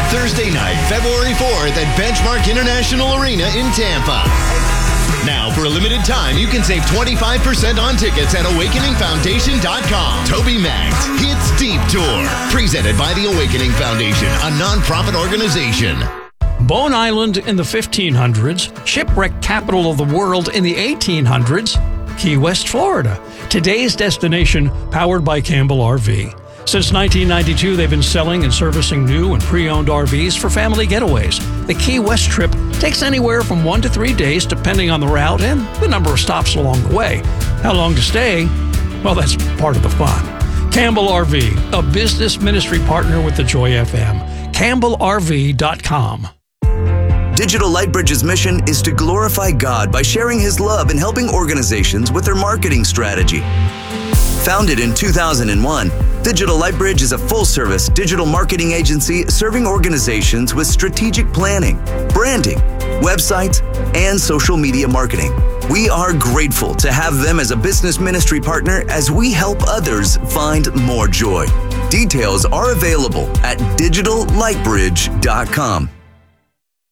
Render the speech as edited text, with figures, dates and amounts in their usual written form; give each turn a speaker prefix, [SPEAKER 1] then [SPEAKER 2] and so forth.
[SPEAKER 1] Thursday night, February 4th at Benchmark International Arena in Tampa. Now, for a limited time, you can save 25% on tickets at AwakeningFoundation.com. TobyMac Hits Deep Tour, presented by the Awakening Foundation, a nonprofit organization.
[SPEAKER 2] Bone Island in the 1500s, shipwreck capital of the world in the 1800s, Key West, Florida. Today's destination, powered by Campbell RV. Since 1992, they've been selling and servicing new and pre-owned RVs for family getaways. The Key West trip takes anywhere from 1 to 3 days, depending on the route and the number of stops along the way. How long to stay? Well, that's part of the fun. Campbell RV, a business ministry partner with the Joy FM. CampbellRV.com.
[SPEAKER 3] Digital Lightbridge's mission is to glorify God by sharing His love and helping organizations with their marketing strategy. Founded in 2001, Digital Lightbridge is a full-service digital marketing agency serving organizations with strategic planning, branding, websites, and social media marketing. We are grateful to have them as a business ministry partner as we help others find more joy. Details are available at digitallightbridge.com.